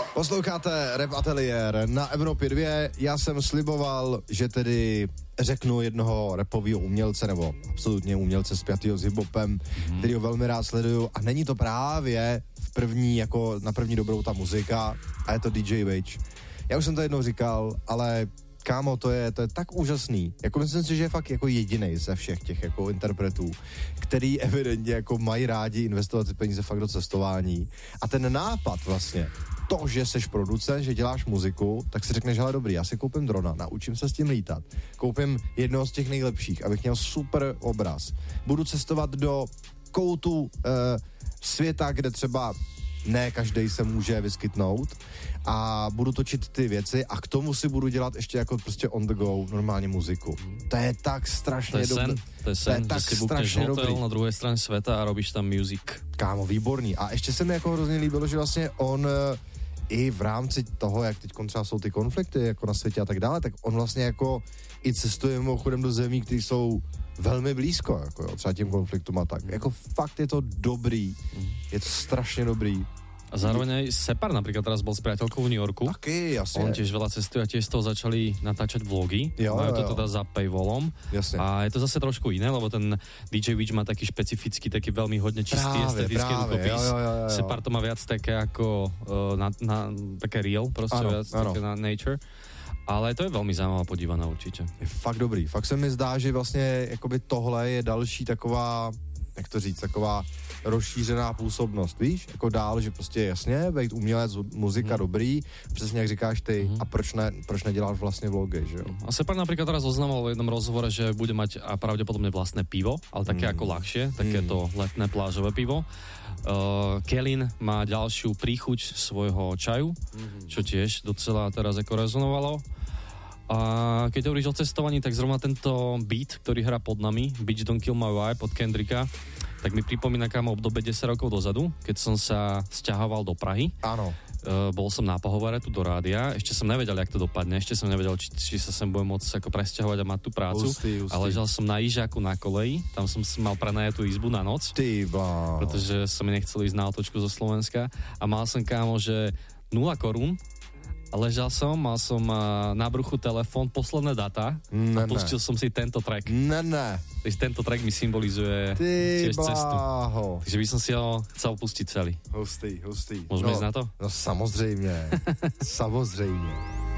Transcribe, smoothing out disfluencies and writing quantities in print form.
Posloucháte Rap Ateliér na Evropě 2. Já jsem sliboval, že tedy řeknu jednoho rapového umělce, nebo absolutně umělce spjatýho s hiphopem, který ho velmi rád sleduju, a není to právě v první, jako na první dobrou ta muzika, a je to DJ Wage. Já už jsem to jednou říkal, ale kámo, to je tak úžasný. Jako myslím si, že je fakt jako jedinej ze všech těch jako interpretů, který evidentně jako mají rádi investovat ty peníze fakt do cestování. A ten nápad vlastně, to, že seš producent, že děláš muziku, tak si řekneš, hele dobrý, já si koupím drona, naučím se s tím lítat, koupím jednoho z těch nejlepších, abych měl super obraz. Budu cestovat do koutu světa, kde třeba ne každej se může vyskytnout, a budu točit ty věci a k tomu si budu dělat ještě jako prostě on the go normálně muziku. To je tak strašně dobrý. To je sen, tak že si bukneš hotel dobrý. Na druhé straně světa a robíš tam music. Kámo, výborný. A ještě se mi jako hrozně líbilo, že vlastně on i v rámci toho, jak teď třeba jsou ty konflikty jako na světě a tak dále, tak on vlastně jako i cestuje mimochodem do zemí, které jsou velmi blízko, jako jo, třeba tím konfliktům a tak. Jako fakt je to dobrý. Je to strašně dobrý. A zároveň aj Separ napríklad teraz bol s priateľkou v New Yorku. Taky, jasne. On tiež veľa cestuje a tiež z toho začali natáčať vlogy. Majú to teda za paywallom. Jasne. A je to zase trošku iné, lebo ten DJ Witch má taký špecifický, taký veľmi hodne čistý estetický rukopis. Separ to má viac také ako také real, proste viac také na nature. Ale to je velmi zajímavá podívaná určitě. Je fakt dobrý. Fakt se mi zdá, že vlastně jakoby tohle je další taková, jak to říct, taková rozšířená působnost, víš? Jako dál, že prostě jasně, být umělec, muzika dobrý, přesně jak říkáš ty, a proč neděláš vlastně vlogy, že jo? A Separ napríklad teraz oznámil v jednom rozhovore, že bude mať a pravdepodobne vlastné pivo, ale také ako ľahšie, takéto letné plážové pivo. Kellyn má ďalšiu príchuť svojho čaju, čo tiež docela teraz ako rezonovalo. A keď hovoríš o cestovaní, tak zrovna tento beat, ktorý hrá pod nami, Bitch Don't Kill My Vibe od Kendricka, tak mi pripomína kámo obdobie 10 rokov dozadu, keď som sa sťahoval do Prahy. Áno. Bol som na pohovore tu do rádia, ešte som nevedel, jak to dopadne, ešte som nevedel, či sa sem budem môcť ako presťahovať a mať tú prácu. Hustý. A ležal som na Ižáku na koleji, tam som mal prenajatú izbu na noc, pretože som mi nechcel ísť na otočku zo Slovenska a mal som kámo, že 0 korún. A ležal som, mal som na bruchu telefón, posledné data a pustil som si tento track. Takže tento track mi symbolizuje tiež cestu. Takže by som si ho chcel pustiť celý. Hustý. Môžeme ísť na to? No samozřejmě. Samozřejmě.